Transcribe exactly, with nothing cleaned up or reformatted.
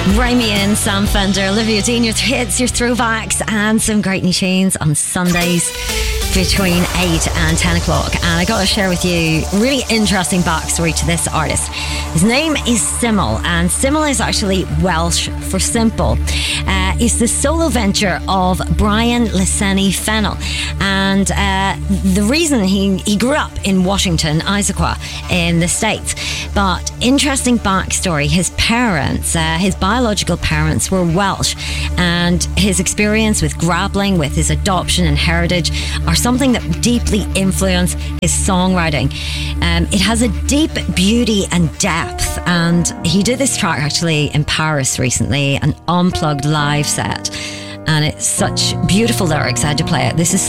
Remy and Sam Fender, Olivia Dean, your hits, your throwbacks, and some great new tunes on Sundays between eight and ten o'clock. And I got to share with you a really interesting backstory to this artist. His name is Simmel, and Simmel is actually Welsh for simple. Uh, it's the solo venture of Brian Liseni Fennell. And uh, the reason he, he grew up in Washington, Issaquah, in the States. But interesting backstory, his parents, uh, his biological parents were Welsh, and his experience with grappling with his adoption and heritage are something that deeply influence his songwriting. Um, it has a deep beauty and depth, and he did this track actually in Paris recently, an unplugged live set, and it's such beautiful lyrics. I had to play it. This is